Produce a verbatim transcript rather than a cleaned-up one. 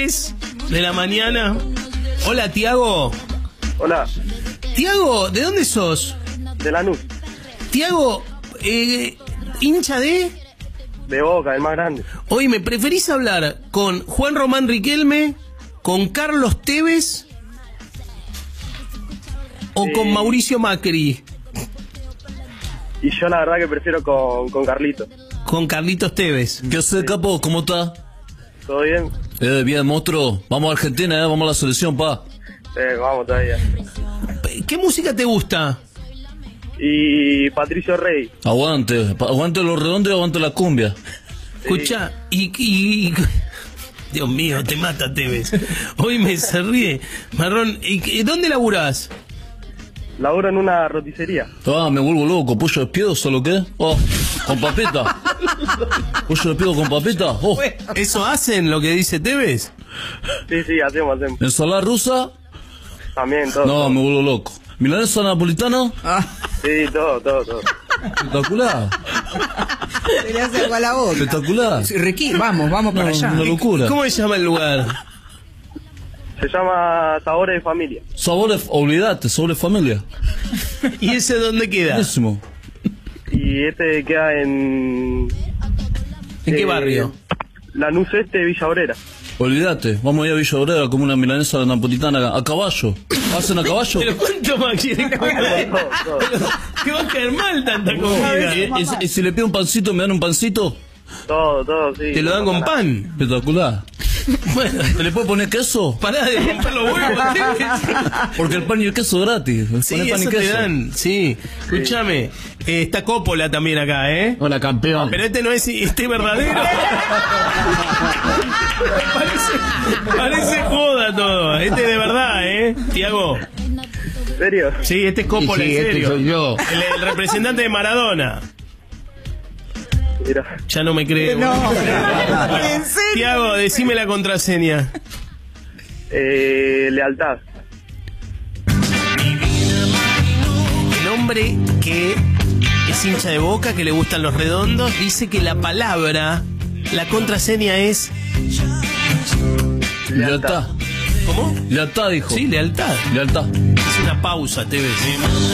tres de la mañana. Hola, Tiago. Hola. Tiago, ¿de dónde sos? De Lanús. Tiago, eh, hincha de... De Boca, el más grande. Oye, ¿me preferís hablar con Juan Román Riquelme, con Carlos Tevez o Eh, con Mauricio Macri? Y yo la verdad que prefiero con, con Carlito. Con Carlitos Tevez. ¿Qué hace, capo? ¿Cómo está? ¿Todo bien? Eh, bien, monstruo. Vamos a Argentina, eh. Vamos a la selección, pa. Eh, vamos todavía. ¿Qué música te gusta? Y Patricio Rey. Aguante. Pa- aguante los redondos y aguante la cumbia. Escucha, y, y, y- Dios mío, te mata Tevez. Hoy me se ríe. Marrón, ¿y y dónde laburás? Laburo en una roticería. Ah, me vuelvo loco. ¿Pollo de piedo, solo qué? Oh, con papita. ¿Pollo de piedo con papita? Oh. ¿Eso hacen lo que dice Tevez? Sí, sí, hacemos, hacemos. ¿Ensalada rusa? También, todo. No, todo. me vuelvo loco. ¿Milanesa napolitana? Sí, todo, todo, todo. Espectacular. Se le hace agua a la boca. Espectacular. Sí, Ricky, vamos, vamos para No, allá. una locura. ¿Cómo se llama el lugar? Se llama Sabores de Familia. Sabores, olvídate, sobre familia. ¿Y ese dónde queda? Buenísimo. Y este queda en... ¿En qué eh, barrio? Lanús Este, Villa Obrera. Olvídate, vamos a ir a Villa Obrera como una milanesa napolitana a caballo. ¿Hacen a caballo? ¿Pero cuánto más quieren comer? Todo, todo. ¿Qué va a caer mal tanta comida? ¿Y, y- y si le pido un pancito, me dan un pancito? Todo, todo, sí. ¿Te lo dan No con pasa nada. pan? Espectacular. Bueno, ¿Se le puede poner queso? pará de romper los huevos, Tevez. Porque el pan y el queso es gratis. Sí, Poné pan y eso te queso. dan, sí. Escúchame, eh, está Coppola también acá, ¿eh? Hola, campeón. Pero este no es, este es verdadero. parece, parece joda todo. Este es de verdad, ¿eh? Tiago. ¿En serio? Sí, este es Coppola, Sí, sí, en este serio. soy yo. El, el representante de Maradona. Mira. Ya no me creo. No, Bueno, ¿en serio? Tiago, decime la contraseña. Eh, lealtad. El hombre que es hincha de Boca, que le gustan los redondos, dice que la palabra, la contraseña es... Lealtad. ¿Cómo? Lealtad, dijo. Sí, lealtad. Lealtad. Es una pausa, Tevez.